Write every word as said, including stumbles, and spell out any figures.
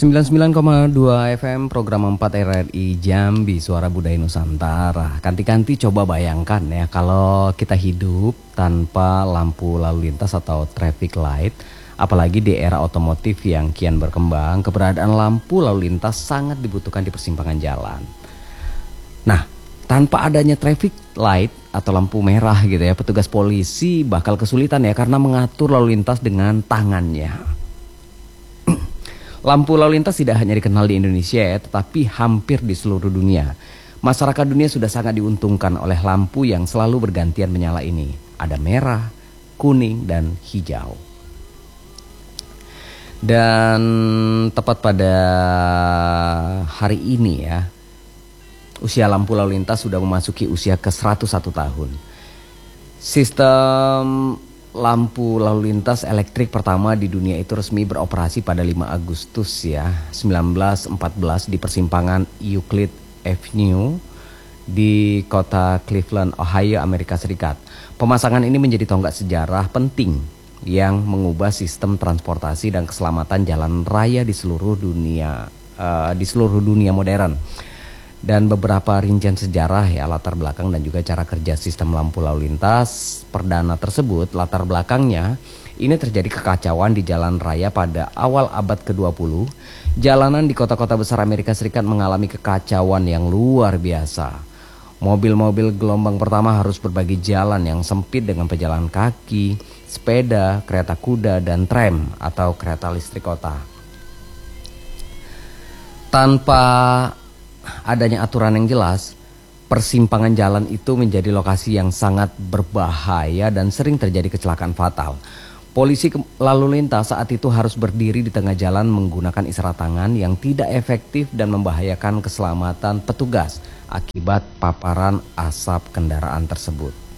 sembilan puluh sembilan koma dua F M program empat R R I Jambi, Suara Budaya Nusantara. Kanti-kanti coba bayangkan ya, kalau kita hidup tanpa lampu lalu lintas atau traffic light, apalagi di era otomotif yang kian berkembang, keberadaan lampu lalu lintas sangat dibutuhkan di persimpangan jalan. Nah, tanpa adanya traffic light atau lampu merah gitu ya, petugas polisi bakal kesulitan ya karena mengatur lalu lintas dengan tangannya. Lampu lalu lintas tidak hanya dikenal di Indonesia ya, tetapi hampir di seluruh dunia. Masyarakat dunia sudah sangat diuntungkan oleh lampu yang selalu bergantian menyala ini. Ada merah, kuning, dan hijau. Dan tepat pada hari ini ya, usia lampu lalu lintas sudah memasuki usia ke seratus satu tahun. Sistem lampu lalu lintas elektrik pertama di dunia itu resmi beroperasi pada lima Agustus ya sembilan belas empat belas di persimpangan Euclid Avenue di kota Cleveland, Ohio, Amerika Serikat. Pemasangan ini menjadi tonggak sejarah penting yang mengubah sistem transportasi dan keselamatan jalan raya di seluruh dunia uh, di seluruh dunia modern. Dan beberapa rincian sejarah ya, latar belakang dan juga cara kerja sistem lampu lalu lintas perdana tersebut. Latar belakangnya, ini terjadi kekacauan di jalan raya pada awal abad ke dua puluh. Jalanan di kota-kota besar Amerika Serikat mengalami kekacauan yang luar biasa. Mobil-mobil gelombang pertama harus berbagi jalan yang sempit dengan pejalan kaki, sepeda, kereta kuda, dan tram atau kereta listrik kota. Tanpa adanya aturan yang jelas, persimpangan jalan itu menjadi lokasi yang sangat berbahaya dan sering terjadi kecelakaan fatal. Polisi lalu lintas saat itu harus berdiri di tengah jalan menggunakan isyarat tangan yang tidak efektif dan membahayakan keselamatan petugas akibat paparan asap kendaraan tersebut.